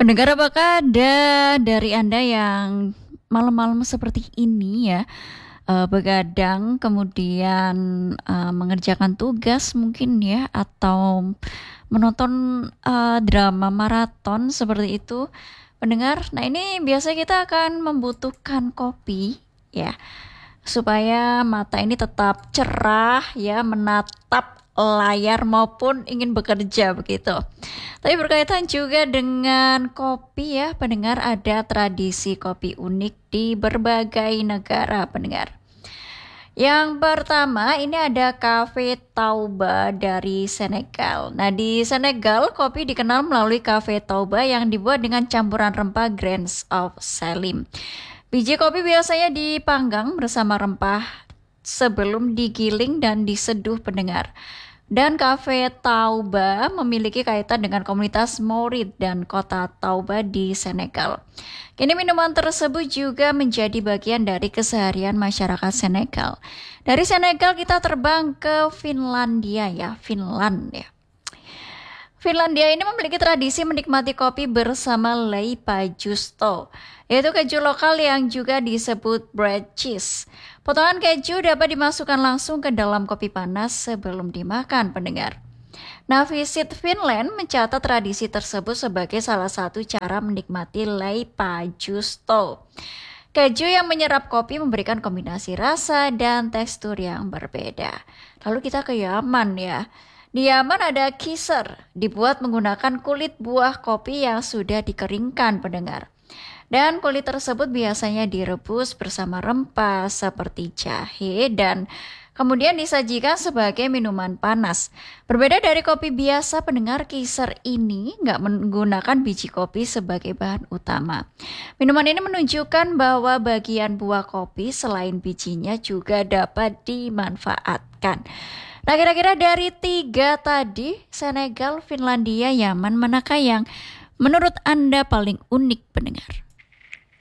Pendengar, apakah ada dari Anda yang malam-malam seperti ini ya, begadang kemudian, mengerjakan tugas mungkin ya atau menonton, drama maraton seperti itu, pendengar? Nah, ini biasanya kita akan membutuhkan kopi ya, supaya mata ini tetap cerah ya, menatap layar maupun ingin bekerja begitu. Tapi berkaitan juga dengan kopi ya, pendengar, ada tradisi kopi unik di berbagai negara, pendengar. Yang pertama ini ada Cafe Tauba dari Senegal. Nah, di Senegal kopi dikenal melalui Cafe Tauba yang dibuat dengan campuran rempah Grains of Salim. Biji kopi biasanya dipanggang bersama rempah sebelum digiling dan diseduh, pendengar. Dan Cafe Tauba memiliki kaitan dengan komunitas Mourid dan kota Tauba di Senegal. Kini minuman tersebut juga menjadi bagian dari keseharian masyarakat Senegal. Dari Senegal kita terbang ke Finlandia ya, Finland ya. Finlandia ini memiliki tradisi menikmati kopi bersama Leipa Juusto, yaitu keju lokal yang juga disebut bread cheese. Potongan keju dapat dimasukkan langsung ke dalam kopi panas sebelum dimakan, pendengar. Nah, Visit Finland mencatat tradisi tersebut sebagai salah satu cara menikmati Leipa Juusto. Keju yang menyerap kopi memberikan kombinasi rasa dan tekstur yang berbeda. Lalu kita ke Yaman ya. Di Yaman ada kisar, dibuat menggunakan kulit buah kopi yang sudah dikeringkan, pendengar. Dan kulit tersebut biasanya direbus bersama rempah seperti jahe dan kemudian disajikan sebagai minuman panas. Berbeda dari kopi biasa, pendengar, kisar ini nggak menggunakan biji kopi sebagai bahan utama. Minuman ini menunjukkan bahwa bagian buah kopi selain bijinya juga dapat dimanfaatkan. Nah, kira-kira dari tiga tadi, Senegal, Finlandia, Yaman, manakah yang menurut Anda paling unik, pendengar?